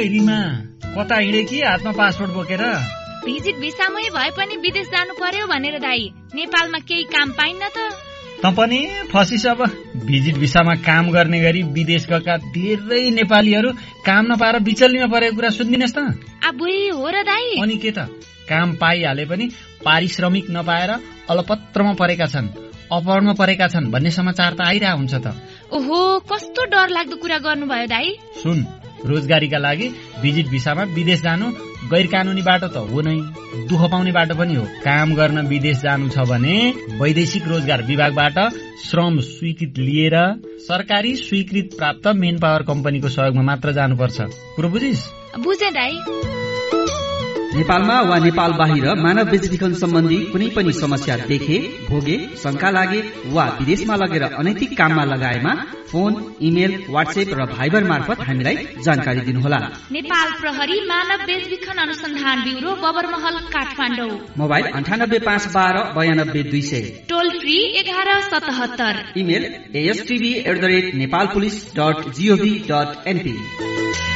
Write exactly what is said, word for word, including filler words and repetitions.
रिमा, कता हिँडे कि हातमा पासपोर्ट बोकेर? भिजिट भिसामै भए पनि विदेश जानु पर्यो भनेर दाइ। नेपालमा केही काम पाइन्न त। त पनि फसिस अब। भिजिट भिसामा काम गर्ने गरी विदेश गएका धेरै नेपालीहरू काम नपाएर बिचल्लीमा परेको कुरा सुन्दिनस् त? अबुई हो र दाइ। अनि के त, काम पाइहाले पनि पारिश्रमिक नपाएर अलपत्रमा परेका छन्, अपहरणमा परेका छन् भन्ने समाचार त आइरहेको हुन्छ त। ओहो, कस्तो डर लाग्दो कुरा गर्नुभयो दाइ। सुन, रोजगारीका लागि भिजिट भिसामा विदेश जानु गैर कानूनी बाटो त हो नै, दुःख पाउने बाटो पनि हो। काम गर्न विदेश जानु छ भने वैदेशिक रोजगार विभागबाट श्रम स्वीकृत लिएर सरकारी स्वीकृत प्राप्त मेन पावर कम्पनीको सहयोगमा मात्र जानुपर्छ। कुरो बुझिस? बुझे दाइ। नेपालमा वा नेपाल बाहिर मानव बेचबिखन सम्बन्धी कुनै पनि समस्या देखे, भोगे, शंका लागे वा विदेशमा लगेर अनैतिक काममा लगाएमा फोन, इमेल, व्हाट्सएप र भाइबर मार्फत हामीलाई जानकारी दिनुहोला। नेपाल प्रहरी मानव बेचबिखन अनुसन्धान ब्युरो, बबरमहल, काठमाडौँ। मोबाइल अन्ठानब्बे पाँच बाह्र बयानब्बे दुई सय। टोल फ्री एघार सतहत्तर। Email एएसटीभी at the rate Nepal police dot gov dot NP.